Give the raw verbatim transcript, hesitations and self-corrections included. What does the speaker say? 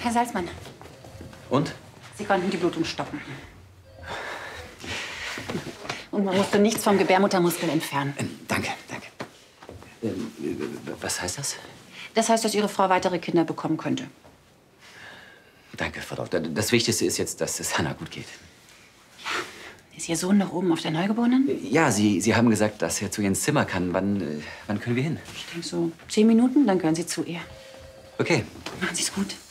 Herr Salzmann. Und? Sie konnten die Blutung stoppen. Und man musste nichts vom Gebärmuttermuskel entfernen. Ähm, danke, danke. Ähm, was heißt das? Das heißt, dass Ihre Frau weitere Kinder bekommen könnte. Danke, Frau Doktor. Das Wichtigste ist jetzt, dass es Hannah gut geht. Ja. Ist Ihr Sohn noch oben auf der Neugeborenen? Ja, Sie, Sie haben gesagt, dass er zu ihr ins Zimmer kann. Wann, äh, wann können wir hin? Ich denke so zehn Minuten, dann gehören Sie zu ihr. Okay. Machen Sie es gut.